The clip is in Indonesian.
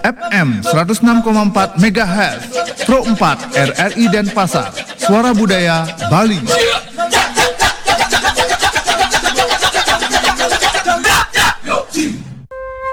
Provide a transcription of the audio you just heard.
FM 106,4 MHz, Pro 4 RRI Denpasar, Suara Budaya Bali.